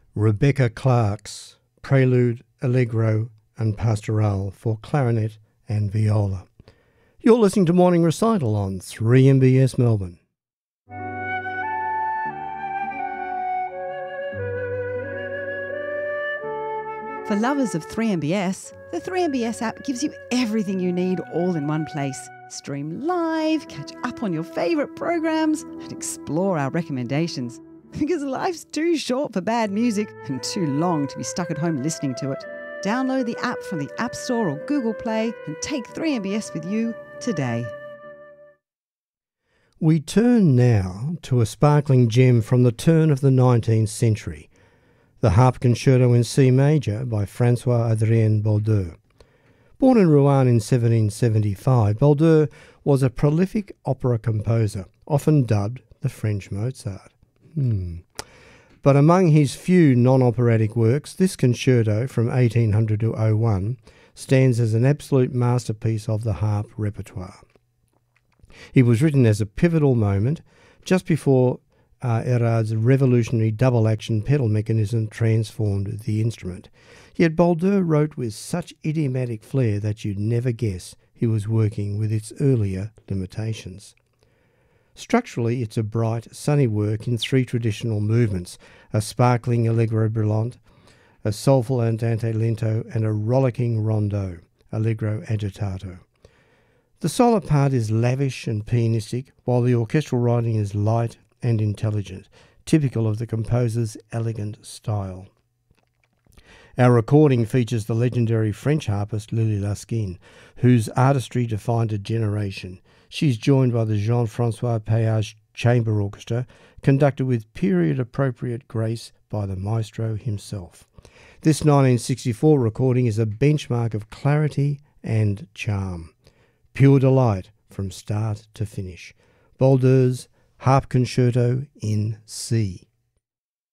Rebecca Clark's Prelude, Allegro and Pastoral for clarinet and viola. You're listening to Morning Recital on 3MBS Melbourne. For lovers of 3MBS, the 3MBS app gives you everything you need all in one place. Stream live, catch up on your favourite programs, and explore our recommendations. Because life's too short for bad music and too long to be stuck at home listening to it. Download the app from the App Store or Google Play and take 3MBS with you today. We turn now to a sparkling gem from the turn of the 19th century, the Harp Concerto in C Major by François-Adrien Boldeur. Born in Rouen in 1775, Boldeur was a prolific opera composer, often dubbed the French Mozart. But among his few non-operatic works, this concerto from 1800 to 01 stands as an absolute masterpiece of the harp repertoire. It was written as a pivotal moment just before Erard's revolutionary double-action pedal mechanism transformed the instrument. Yet Boldeur wrote with such idiomatic flair that you'd never guess he was working with its earlier limitations. Structurally, it's a bright, sunny work in three traditional movements, a sparkling allegro brillante, a soulful andante lento, and a rollicking rondo, allegro agitato. The solo part is lavish and pianistic, while the orchestral writing is light and intelligent, typical of the composer's elegant style. Our recording features the legendary French harpist Lily Laskin, whose artistry defined a generation. She's joined by the Jean-François Péage Chamber Orchestra, conducted with period-appropriate grace by the maestro himself. This 1964 recording is a benchmark of clarity and charm. Pure delight from start to finish. Boldeur's Harp Concerto in C.